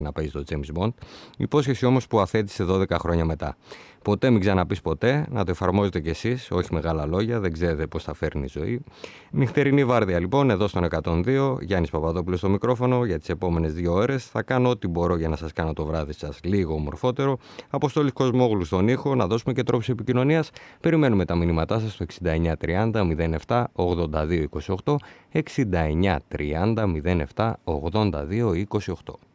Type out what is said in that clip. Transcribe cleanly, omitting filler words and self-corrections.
να παίζει το James Bond. Υπόσχεση όμως που αθέτησε 12 χρόνια μετά. Ποτέ μην ξαναπείς ποτέ, να το εφαρμόζετε κι εσείς, όχι μεγάλα λόγια, δεν ξέρετε πώς θα φέρνει η ζωή. Νυχτερινή βάρδια λοιπόν, εδώ στον 102, Γιάννης Παπαδόπουλος στο μικρόφωνο για τις επόμενες 2 ώρες. Θα κάνω ό,τι μπορώ για να σας κάνω το βράδυ σας λίγο ομορφότερο. Αποστόλης Κοσμόγλου στον ήχο, να δώσουμε και τρόπους επικοινωνίας. Περιμένουμε τα μηνύματά σας στο 6930 07 82 28, 6930 07 82 28.